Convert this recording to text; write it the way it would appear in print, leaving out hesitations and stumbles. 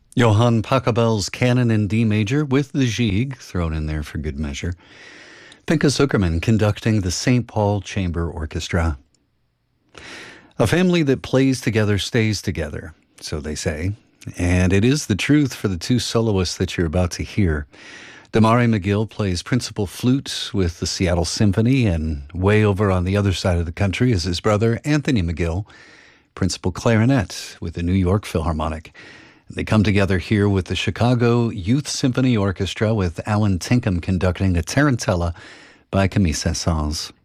Johann Pachelbel's Canon in D major with the Gigue thrown in there for good measure. Pinka Zuckerman conducting the St. Paul Chamber Orchestra. A family that plays together stays together, so they say. And it is the truth for the two soloists that you're about to hear. Damari McGill plays principal flute with the Seattle Symphony, and way over on the other side of the country is his brother, Anthony McGill, principal clarinet with the New York Philharmonic. They come together here with the Chicago Youth Symphony Orchestra with Alan Tinkham conducting a Tarantella by Camille Saint-Saëns.